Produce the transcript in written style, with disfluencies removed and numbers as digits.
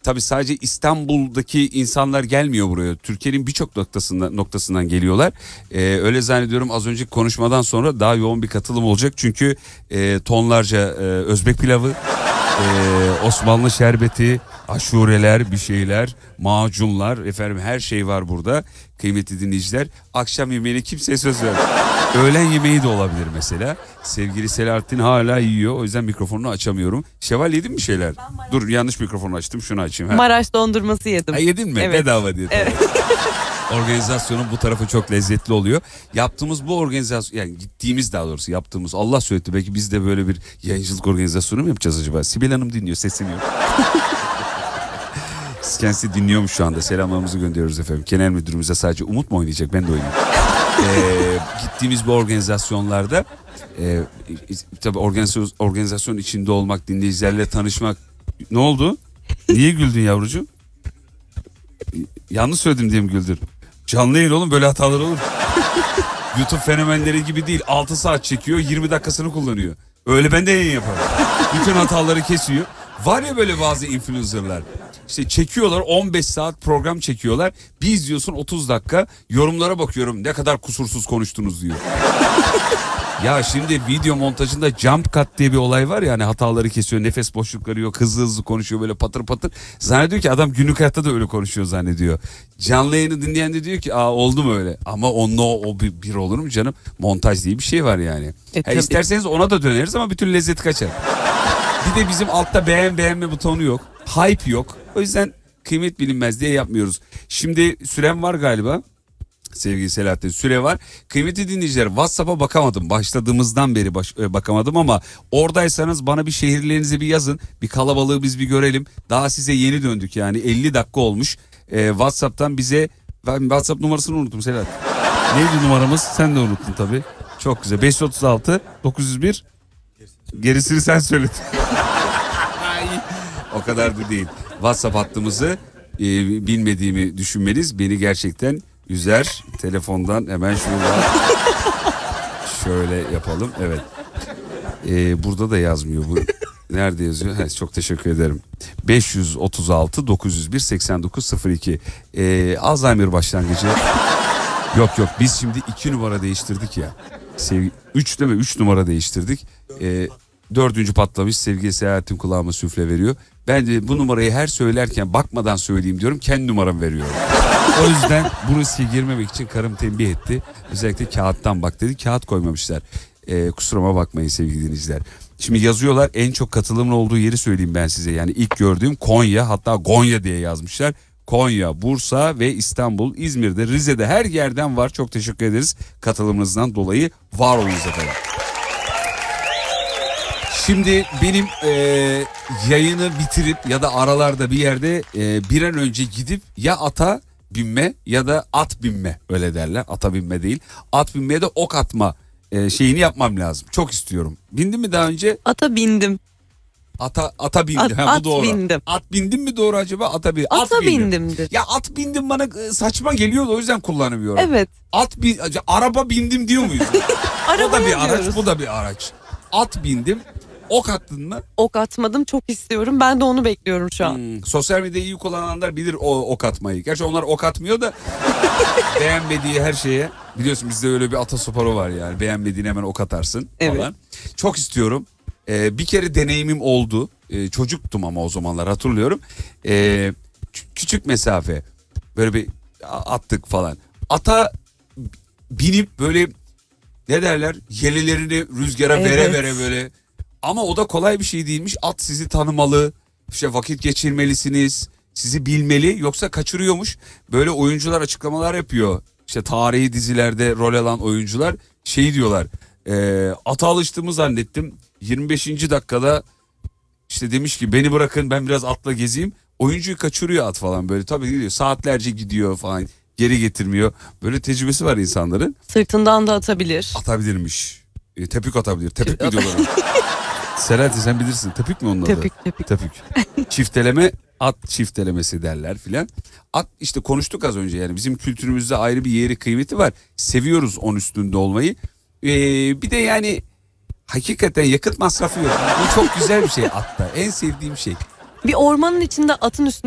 tabii sadece İstanbul'daki insanlar gelmiyor buraya. Türkiye'nin birçok noktasından geliyorlar. Öyle zannediyorum, az önceki konuşmadan sonra daha yoğun bir katılım olacak. Çünkü tonlarca Özbek pilavı, Osmanlı şerbeti, aşureler, bir şeyler, macunlar, efendim her şey var burada kıymetli dinleyiciler. Akşam yemeğine kimseye söz vermiyor. Öğlen yemeği de olabilir mesela. Sevgili Selahattin hala yiyor, o yüzden mikrofonunu açamıyorum. Şevval yedin mi şeyler? Dur, yanlış mikrofonu açtım, şunu açayım. Maraş dondurması yedim. Yedin mi? Evet. Bedava diye. Evet. Organizasyonun bu tarafı çok lezzetli oluyor. Yaptığımız bu organizasyon, yani gittiğimiz, daha doğrusu yaptığımız, Allah söyletti, belki biz de böyle bir yayıncılık organizasyonu mu yapacağız acaba? Sibel Hanım dinliyor, sesleniyor. Kendisi dinliyormuş şu anda. Selamlarımızı gönderiyoruz efendim. Genel müdürümüze sadece Umut mu oynayacak? Ben de oynayayım. Gittiğimiz bu organizasyonlarda tabii organizasyon içinde olmak, dinleyicilerle tanışmak. Ne oldu? Niye güldün yavrucuğum? Yanlış söyledim diye mi güldün? Canlı yayın oğlum, böyle hatalar olur. YouTube fenomenleri gibi değil. 6 saat çekiyor, 20 dakikasını kullanıyor. Öyle ben de yayın yaparım. Bütün hataları kesiyor. Var ya böyle bazı influencerlar. İşte çekiyorlar, 15 saat program çekiyorlar. Bir izliyorsun 30 dakika. Yorumlara bakıyorum, ne kadar kusursuz konuştunuz diyor. Ya şimdi video montajında jump cut diye bir olay var ya, hani hataları kesiyor, nefes boşlukları yok, hızlı hızlı konuşuyor böyle patır patır. Zannediyor ki adam günlük hayatta da öyle konuşuyor zannediyor. Canlı yayını dinleyen de diyor ki oldu mu öyle? Ama onunla o bir olur mu canım? Montaj diye bir şey var yani. İsterseniz ona da döneriz ama bütün lezzet kaçar. Bir de bizim altta beğenme butonu yok. Hype yok. O yüzden kıymet bilinmez diye yapmıyoruz. Şimdi süren var galiba. Sevgili Selahattin, süre var. Kıymetli dinleyiciler, WhatsApp'a bakamadım. Başladığımızdan beri bakamadım ama oradaysanız bana bir şehirlerinizi bir yazın. Bir kalabalığı biz bir görelim. Daha size yeni döndük yani, 50 dakika olmuş. WhatsApp'tan bize, ben WhatsApp numarasını unuttum Selahattin. Neydi numaramız? Sen de unuttun tabii. Çok güzel. 536 901. Gerisini sen söyledin. O kadar da değil. WhatsApp hattımızı bilmediğimi düşünmeniz beni gerçekten üzer. Telefondan hemen şuradan şöyle yapalım. Evet. Burada da yazmıyor bu. Nerede yazıyor? Çok teşekkür ederim. 536 901 8902. Alzheimer başlangıcı. Yok biz şimdi 2 numara değiştirdik ya. 3 değil mi? 3 numara değiştirdik. 4. patlamış, sevgili Selahattin kulağıma süfle veriyor. Ben de bu numarayı her söylerken bakmadan söyleyeyim diyorum, kendi numaramı veriyorum. O yüzden bu riske girmemek için karım tembih etti. Özellikle kağıttan bak dedi, kağıt koymamışlar. Kusuruma bakmayın sevgili dinleyiciler. Şimdi yazıyorlar, en çok katılımın olduğu yeri söyleyeyim ben size. Yani ilk gördüğüm Konya, hatta Gonya diye yazmışlar. Konya, Bursa ve İstanbul, İzmir'de, Rize'de, her yerden var. Çok teşekkür ederiz katılımınızdan dolayı. Var olunuz efendim. Şimdi benim yayını bitirip ya da aralarda bir yerde bir an önce gidip ya ata binme ya da at binme, öyle derler. Ata binme değil, at binmeye de ok atma şeyini yapmam lazım. Çok istiyorum. Bindin mi daha önce? Ata bindim. Ata bindim. Bu doğru. Bindim. At bindim mi doğru acaba? Ata bindimdir. Ya at bindim bana saçma geliyor da o yüzden kullanamıyorum. Evet. Araba bindim diyor muyuz? O da bir araç, bu da bir araç. At bindim. Ok attın mı? Ok atmadım, çok istiyorum. Ben de onu bekliyorum şu an. Sosyal medyayı iyi kullananlar bilir o ok atmayı. Gerçi onlar ok atmıyor da beğenmediği her şeye. Biliyorsun bizde öyle bir atasporu var yani. Beğenmediğini hemen ok atarsın falan. Evet. Çok istiyorum. Bir kere deneyimim oldu. Çocuktum ama o zamanlar hatırlıyorum. Küçük mesafe. Böyle bir attık falan. Ata binip böyle, ne derler, yelelerini rüzgara vere böyle. Ama o da kolay bir şey değilmiş. At sizi tanımalı, işte vakit geçirmelisiniz, sizi bilmeli, yoksa kaçırıyormuş. Böyle oyuncular açıklamalar yapıyor. İşte tarihi dizilerde rol alan oyuncular şey diyorlar. Ata alıştığımı zannettim. 25. dakikada işte demiş ki beni bırakın ben biraz atla gezeyim. Oyuncuyu kaçırıyor at falan böyle. Tabii gidiyor, saatlerce gidiyor falan, geri getirmiyor. Böyle tecrübesi var insanların. Sırtından da atabilir. Atabilirmiş. Tepük atabilir. Tepük mü diyorlar? Selahattin sen bilirsin. Tepük mü onun adı? Tepük. Çifteleme, at çiftelemesi derler filan. At işte, konuştuk az önce, yani bizim kültürümüzde ayrı bir yeri, kıymeti var. Seviyoruz onun üstünde olmayı. Bir de yani hakikaten yakıt masrafı yok. Bu çok güzel bir şey atta. En sevdiğim şey. Bir ormanın içinde atın üstünde